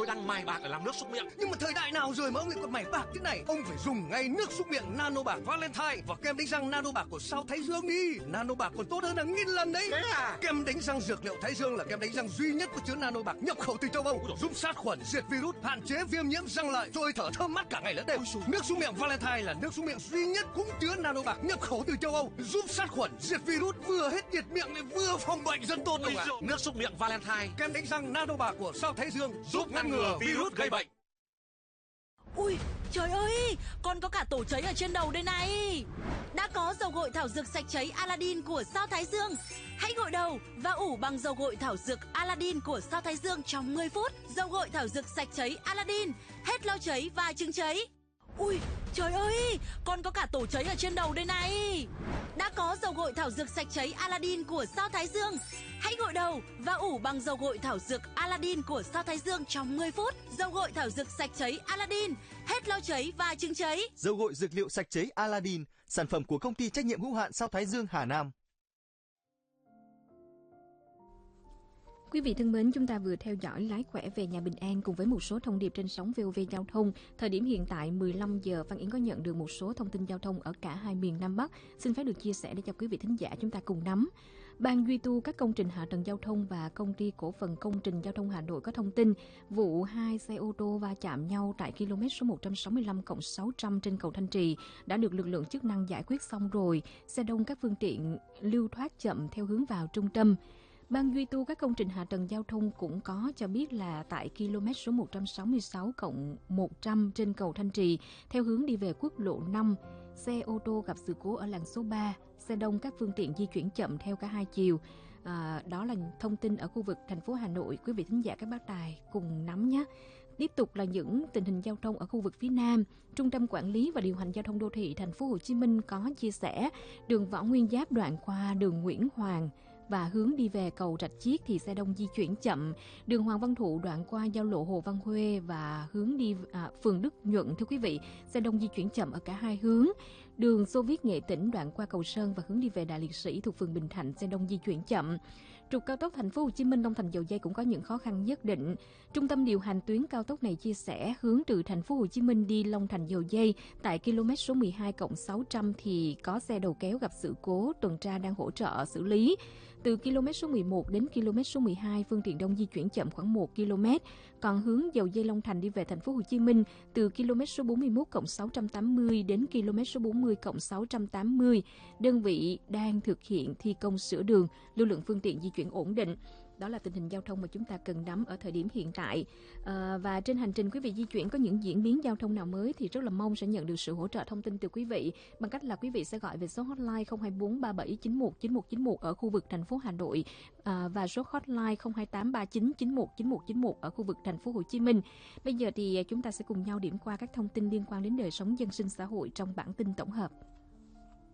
đang mài bạc để làm nước súc miệng. Nhưng mà thời đại nào rồi mà ông lại còn mài bạc thế này? Ông phải dùng ngay nước súc miệng Nano Bạc Valentine và kem đánh răng Nano Bạc của Sao Thái Dương đi. Nano Bạc còn tốt hơn hàng nghìn lần đấy. Thế à? Kem đánh răng dược liệu Thái Dương là kem đánh răng duy nhất có chứa Nano Bạc nhập khẩu từ châu Âu, giúp sát khuẩn, diệt virus, hạn chế viêm nhiễm răng lợi, trôi thở thơm mát cả ngày lẫn đêm. Nước súc miệng Valentine là nước súc miệng duy nhất cũng chứa Nano Bạc nhập khẩu từ châu Âu, giúp sát khuẩn, diệt virus, vừa hết nhiệt miệng lại vừa phòng bệnh dân tốt đâu ạ. Nước súc miệng Valentine, Kem đánh răng Nano Bạc của Sao Thái Dương giúp ngăn ngừa virus gây bệnh. Ui, trời ơi, con có cả tổ cháy ở trên đầu đây này. Đã có dầu gội thảo dược sạch cháy Aladdin của Sao Thái Dương. Hãy gội đầu và ủ bằng dầu gội thảo dược Aladdin của Sao Thái Dương trong 10 phút. Dầu gội thảo dược sạch cháy Aladdin, hết lau cháy và chứng cháy. Ui, trời ơi, con có cả tổ cháy ở trên đầu đây này. Đã có dầu gội thảo dược sạch cháy Aladdin của Sao Thái Dương. Hãy gội đầu và ủ bằng dầu gội thảo dược Aladdin của Sao Thái Dương trong 10 phút. Dầu gội thảo dược sạch cháy Aladdin, hết lau cháy và chứng cháy. Dầu gội dược liệu sạch cháy Aladdin, sản phẩm của công ty trách nhiệm hữu hạn Sao Thái Dương Hà Nam. Quý vị thân mến, chúng ta vừa theo dõi Lái khỏe về nhà bình an cùng với một số thông điệp trên sóng VOV Giao thông. Thời điểm hiện tại 15 giờ, Phan Yến có nhận được một số thông tin giao thông ở cả hai miền Nam Bắc. Xin phép được chia sẻ để cho quý vị thính giả chúng ta cùng nắm. Ban duy tu các công trình hạ tầng giao thông và Công ty cổ phần Công trình Giao thông Hà Nội có thông tin vụ 2 xe ô tô va chạm nhau tại km số 165+600 trên cầu Thanh Trì đã được lực lượng chức năng giải quyết xong rồi. Xe đông các phương tiện lưu thoát chậm theo hướng vào trung tâm. Ban duy tu các công trình hạ tầng giao thông cũng có cho biết là tại km số 166+100 trên cầu Thanh Trì theo hướng đi về quốc lộ 5, xe ô tô gặp sự cố ở làn số 3, xe đông các phương tiện di chuyển chậm theo cả hai chiều. Đó là thông tin ở khu vực thành phố Hà Nội. Quý vị thính giả các bác tài cùng nắm nhé. Tiếp tục là những tình hình giao thông ở khu vực phía Nam. Trung tâm Quản lý và Điều hành Giao thông Đô thị Thành phố Hồ Chí Minh có chia sẻ đường Võ Nguyên Giáp đoạn qua đường Nguyễn Hoàng và hướng đi về cầu Rạch Chiếc thì xe đông di chuyển chậm. Đường Hoàng Văn Thụ đoạn qua giao lộ Hồ Văn Huê và hướng đi phường Đức Nhuận, thưa quý vị, xe đông di chuyển chậm ở cả hai hướng. Đường Xô Viết Nghệ Tĩnh đoạn qua cầu Sơn và hướng đi về Đại Liệt Sĩ thuộc phường Bình Thạnh, xe đông di chuyển chậm. Trục cao tốc Thành phố Hồ Chí Minh Long Thành Dầu Giây cũng có những khó khăn nhất định. Trung tâm điều hành tuyến cao tốc này chia sẻ hướng từ Thành phố Hồ Chí Minh đi Long Thành Dầu Giây tại km số 12+600 thì có xe đầu kéo gặp sự cố, tuần tra đang hỗ trợ xử lý. Từ km số 11 đến km số 12, phương tiện đông di chuyển chậm khoảng 1 km. Còn hướng Dầu Giây Long Thành đi về Thành phố Hồ Chí Minh từ km số 41+680 đến km số 40+680, đơn vị đang thực hiện thi công sửa đường, lưu lượng phương tiện di chuyển ổn định. Đó là tình hình giao thông mà chúng ta cần nắm ở thời điểm hiện tại. Và trên hành trình quý vị di chuyển có những diễn biến giao thông nào mới thì rất là mong sẽ nhận được sự hỗ trợ thông tin từ quý vị bằng cách là quý vị sẽ gọi về số hotline 024 3791 9191 ở khu vực thành phố Hà Nội và số hotline 028 39 91 9191 ở khu vực thành phố Hồ Chí Minh. Bây giờ thì chúng ta sẽ cùng nhau điểm qua các thông tin liên quan đến đời sống dân sinh xã hội trong bản tin tổng hợp.